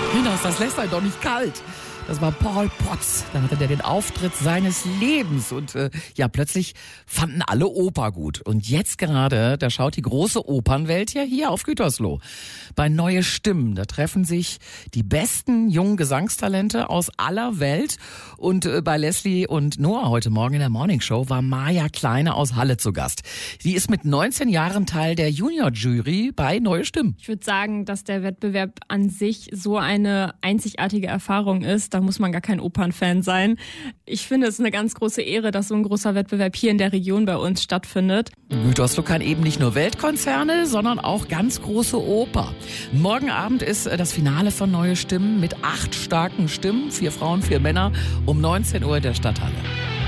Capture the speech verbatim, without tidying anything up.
Hinaus, das lässt einen doch nicht kalt. Das war Paul Potts. Da hatte der den Auftritt seines Lebens. Und äh, ja, plötzlich fanden alle Oper gut. Und jetzt gerade, da schaut die große Opernwelt ja hier auf Gütersloh. Bei Neue Stimmen, da treffen sich die besten jungen Gesangstalente aus aller Welt. Und äh, bei Leslie und Noah heute Morgen in der Morningshow war Maja Kleine aus Halle zu Gast. Sie ist mit neunzehn Jahren Teil der Junior-Jury bei Neue Stimmen. Ich würde sagen, dass der Wettbewerb an sich so eine einzigartige Erfahrung ist. Da muss man gar kein Opernfan sein. Ich finde es eine ganz große Ehre, dass so ein großer Wettbewerb hier in der Region bei uns stattfindet. Gütersloh kann eben nicht nur Weltkonzerne, sondern auch ganz große Oper. Morgen Abend ist das Finale von Neue Stimmen mit acht starken Stimmen, vier Frauen, vier Männer, um neunzehn Uhr in der Stadthalle.